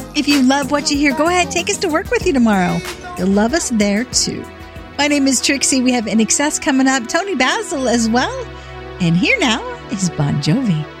If you love what you hear, go ahead, take us to work with you tomorrow. You'll love us there too. My name is Trixie. We have In Excess coming up, Tony Basil as well. And here now is Bon Jovi.